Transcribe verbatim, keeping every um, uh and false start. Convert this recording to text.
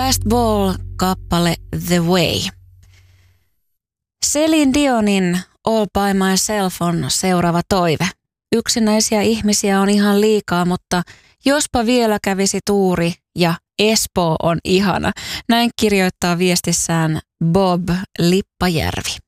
Last Ball-kappale The Way. Celine Dionin All by Myself on seuraava toive. Yksinäisiä ihmisiä on ihan liikaa, mutta jospa vielä kävisi tuuri ja Espoo on ihana. Näin kirjoittaa viestissään Bob Lippajärvi.